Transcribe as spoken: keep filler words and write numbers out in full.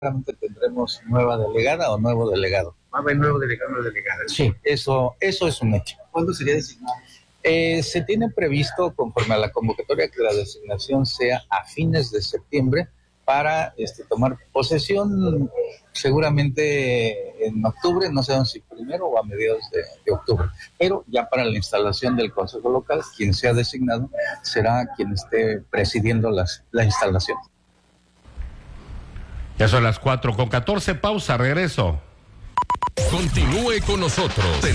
seguramente tendremos nueva delegada o nuevo delegado. Va a haber nuevo delegado o delegada. Sí, eso, eso es un hecho. ¿Cuándo sería designado? Eh, se tiene previsto, conforme a la convocatoria, que la designación sea a fines de septiembre para este, tomar posesión seguramente en octubre, no sé si primero o a mediados de, de octubre, pero ya para la instalación del Consejo Local, quien sea designado será quien esté presidiendo las, la instalación. Ya son las cuatro con catorce, pausa, regreso. Continúe con nosotros.